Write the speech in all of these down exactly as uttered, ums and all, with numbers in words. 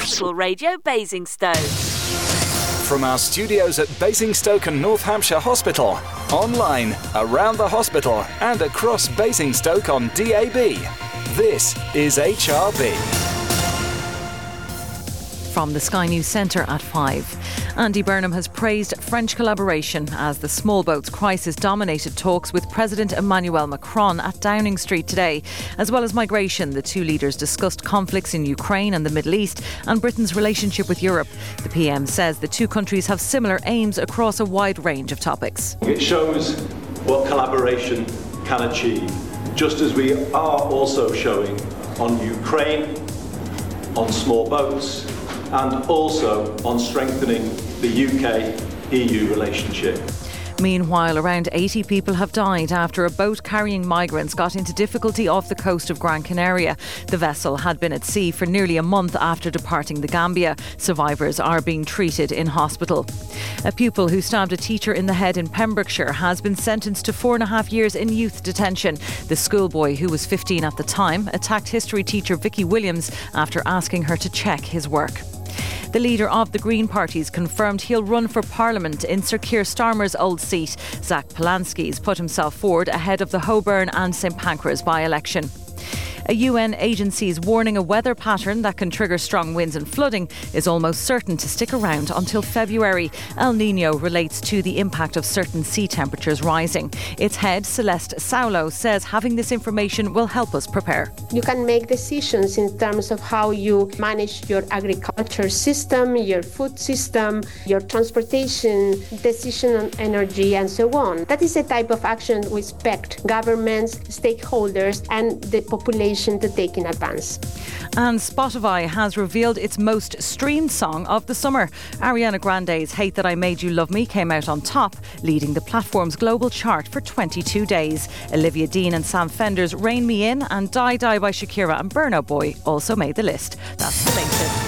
Hospital Radio Basingstoke. From our studios at Basingstoke and North Hampshire Hospital, online, around the hospital and across Basingstoke on D A B, this is H R B. From the Sky News Centre at five. Andy Burnham has praised French collaboration as the small boats crisis dominated talks with President Emmanuel Macron at Downing Street today. As well as migration, the two leaders discussed conflicts in Ukraine and the Middle East and Britain's relationship with Europe. The P M says the two countries have similar aims across a wide range of topics. It shows what collaboration can achieve, just as we are also showing on Ukraine, on small boats, and also on strengthening the U K E U relationship. Meanwhile, around eighty people have died after a boat carrying migrants got into difficulty off the coast of Gran Canaria. The vessel had been at sea for nearly a month after departing the Gambia. Survivors are being treated in hospital. A pupil who stabbed a teacher in the head in Pembrokeshire has been sentenced to four and a half years in youth detention. The schoolboy, who was fifteen at the time, attacked history teacher Vicky Williams after asking her to check his work. The leader of the Green Party's confirmed he'll run for Parliament in Sir Keir Starmer's old seat. Zach Polanski's put himself forward ahead of the Holborn and St Pancras by-election. A U N agency is warning a weather pattern that can trigger strong winds and flooding is almost certain to stick around until February. El Nino relates to the impact of certain sea temperatures rising. Its head, Celeste Saulo, says having this information will help us prepare. You can make decisions in terms of how you manage your agriculture system, your food system, your transportation, decision on energy and so on. That is the type of action we expect governments, stakeholders and the population to take in advance. And Spotify has revealed its most streamed song of the summer. Ariana Grande's Hate That I Made You Love Me came out on top, leading the platform's global chart for twenty-two days. Olivia Dean and Sam Fender's Rain Me In and Die Die by Shakira and Burna Boy also made the list. That's the latest.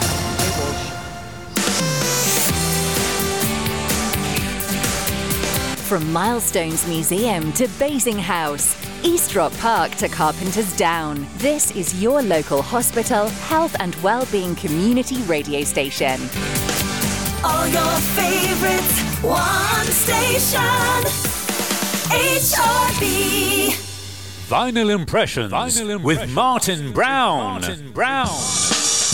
From Milestones Museum to Basing House, Eastrop Park to Carpenter's Down, this is your local hospital, health and wellbeing community radio station. All your favorites, one station, H R B. Vinyl Impressions, Vinyl Impressions with Martin Brown. Martin Brown.